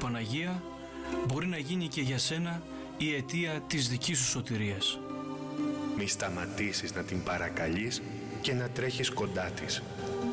Παναγία μπορεί να γίνει και για σένα η αιτία της δικής σου σωτηρίας. Μη σταματήσεις να την παρακαλείς και να τρέχεις κοντά της.